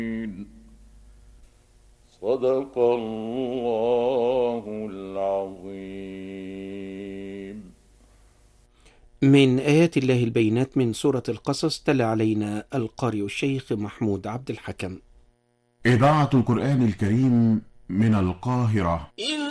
صدق الله العظيم. من آيات الله البينات من سورة القصص، تلا علينا القارئ الشيخ محمود عبد الحكم. إذاعة القرآن الكريم من القاهرة.